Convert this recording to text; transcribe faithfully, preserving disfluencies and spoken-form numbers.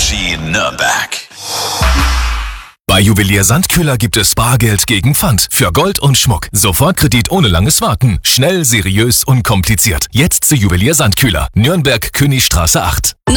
Energy Nürnberg. Bei Juwelier Sandkühler gibt es Bargeld gegen Pfand für Gold und Schmuck. Sofortkredit ohne langes Warten. Schnell, seriös, unkompliziert. Jetzt zu Juwelier Sandkühler. Nürnberg, Königstraße acht.